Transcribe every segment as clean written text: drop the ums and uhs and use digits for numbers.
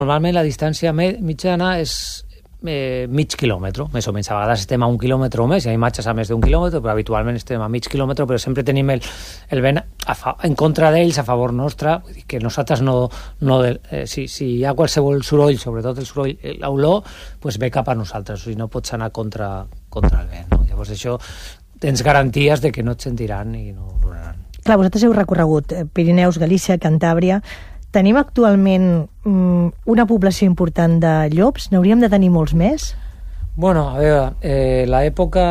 Normalment la distància mitjana és mig quilòmetre, més o menys. A vegades estem a 1 quilòmetre o més, hi ha imatges a més d'1 quilòmetre, però habitualment estem a mig quilòmetre, però sempre tenim el vent en contra d'ells, a favor nostre, vull dir que nosaltres si hi ha qualsevol soroll, sobretot el soroll, l'olor, pues ve cap a nosaltres, o sigui, no pots anar contra el vent, no? Llavors això tens garanties de que no et sentiran i no duraran. Clar, vosaltres heu recorregut Pirineus, Galícia, Cantàbria. Tenim actualment una població important de llops? N'hauríem de tenir molts més? Bueno, a veure, l'època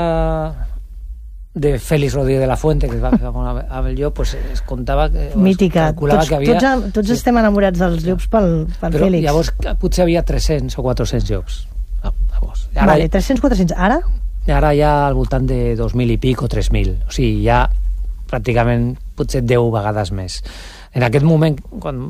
de Félix Rodríguez de la Fuente, que es va fer amb el llop, pues es comptava que... Mítica. Que havia... Tots estem enamorats dels llops pel Però Félix. Llavors potser havia 300 o 400 llops. Vale, 300-400. Ara? Ara ja al voltant de 2.000 i pic o 3.000. O sigui, ja pràcticament potser 10 vegades més. En aquest moment, quan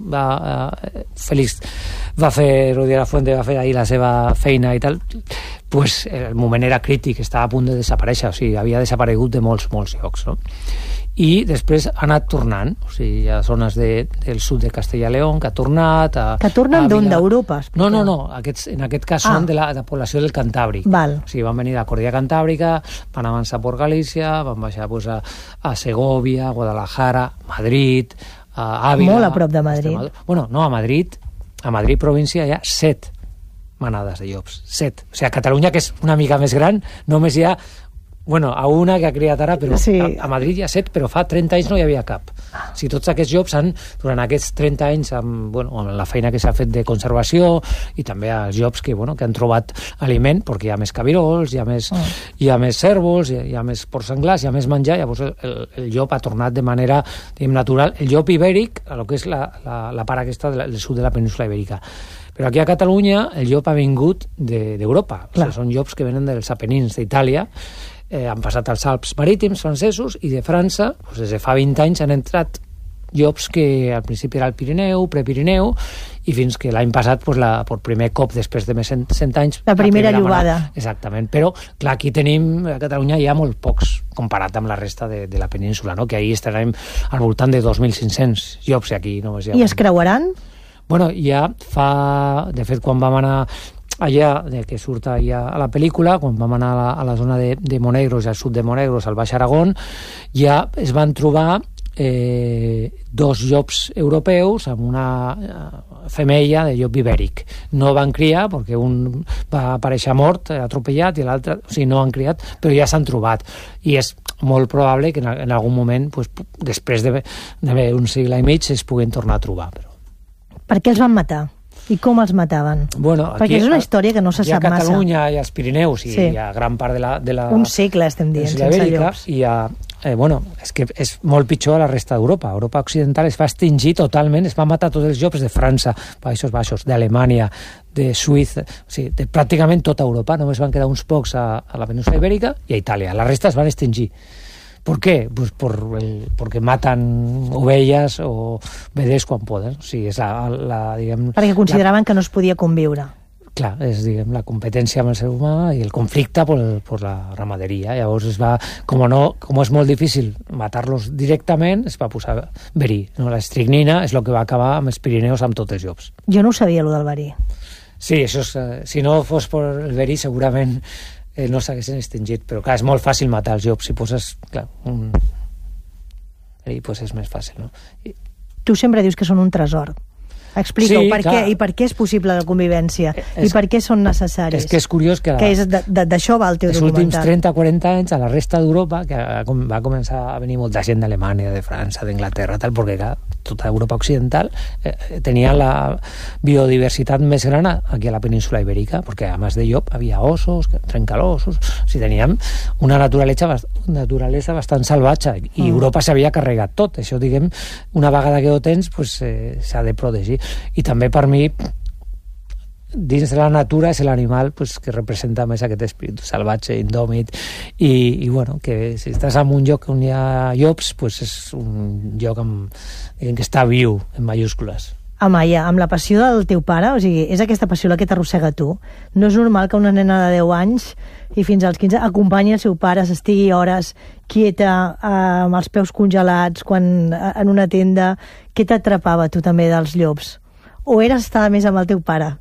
Félix va fer, Rodríguez de la Fuente va fer ahir la seva feina i tal, pues el moment era crític, estava a punt de desaparèixer, o sigui, havia desaparegut de molts llocs, no? I després ha anat tornant, o sigui, hi ha zones del sud de Castella i León que ha tornat... Que tornen d'on? D'Europa? No, en aquest cas són de la població del Cantàbric. Val. O sigui, van venir a la Cordillera Cantàbrica, van avançar per Galícia, van baixar pues, a Segovia, Guadalajara, Madrid, a Ávila... Molt a prop de Madrid. Bueno, no, a Madrid província hi ha 7 manades de llops, 7. O sigui, a Catalunya, que és una mica més gran, només hi ha... Bueno, a una que ha criat ara, però sí. A Madrid hi ha 7, però fa 30 anys no hi havia cap. O sigui, tots aquests llops durant aquests 30 anys, amb la feina que s'ha fet de conservació, i també els llops que han trobat aliment, perquè hi ha més cabirols, hi ha més cérvols, hi ha més porcs senglars, hi ha més menjar, llavors el llop ha tornat de manera natural. El llop ibèric, el que és la part aquesta del sud de la península ibèrica. Però aquí a Catalunya el llop ha vingut d'Europa. O sigui, són llops que venen dels Apenins d'Itàlia, han passat als Alps marítims francesos, i de França, doncs des de fa 20 anys han entrat llops que al principi era el Pirineu, Prepirineu, i fins que l'any passat, per primer cop després de més 100 anys... La primera llobada. Exactament, però clar, aquí tenim, a Catalunya hi ha molt pocs comparat amb la resta de la península, no? Que ahir estarem al voltant de 2.500 llops, i aquí només hi ha... I es creuaran? Bueno, ja fa... De fet, quan vam anar allà, que surt allà a la pel·lícula, quan vam anar a la zona de Monegros, al sud de Monegros, al Baix Aragón, ja es van trobar 2 llops europeus amb una femella de llop ibèric. No van criar, perquè un va aparèixer mort, atropellat, i l'altre, o sigui, no han criat, però ja s'han trobat. I és molt probable que en algun moment, després d'un segle i mig, es puguin tornar a trobar. Per què els van matar? I com els mataven? Bueno, perquè és una història que no se sap massa. Hi ha Catalunya i els Pirineus, i hi ha gran part de la... Un segle estem dient, sense llops. I és que és molt pitjor a la resta d'Europa. Europa occidental es va extingir totalment, es va matar tots els llops de França, Països Baixos, d'Alemanya, de Suïssa, o sigui, de pràcticament tota Europa. Només van quedar uns pocs a la península ibèrica i a Itàlia. La resta es van extingir. ¿Por qué? Pues porque matan ovelles o veders quan poden. O sigui, és perquè consideraven que no es podia conviure. Clar, és la competència amb el ser humà i el conflicte per la ramaderia. Llavors com és molt difícil matar-los directament, es va posar verí. La estricnina és el que va acabar amb els Pirineus amb tots els llops. Jo no ho sabia, allò del verí. Sí, això si no fos per el verí, segurament no s'haguessin extingit, però clar, és molt fàcil matar els llops. Si poses, clar, pues és més fàcil, no? Tu sempre dius que són un tresor. Explica-ho, sí, per què, i per què és possible la convivència, i per què són necessaris. És que és curiós que d'això va el teu documental. Els últims 30-40 anys a la resta d'Europa, que va començar a venir molta gent d'Alemanya, de França, d'Anglaterra, perquè tota Europa occidental tenia la biodiversitat més gran aquí a la península ibèrica, perquè a més de llop havia ossos, trencalossos, o sigui, teníem una naturalesa bastant salvatge, i Europa s'havia carregat tot. Això, una vegada que ho tens, s'ha de protegir. I també per mi, dins de la natura, és l'animal que representa més aquest espírit salvatge, indòmit, i que si estàs en un lloc on hi ha llops, és un lloc que està viu, en majúscules. Amaya, amb la passió del teu pare, o sigui, és aquesta passió la que t'arrossega tu. No és normal que una nena de 10 anys i fins als 15 acompanyi el seu pare, s'estigui hores quieta, amb els peus congelats, en una tenda. Què t'atrapava tu també dels llops? o eres estar més amb el teu pare?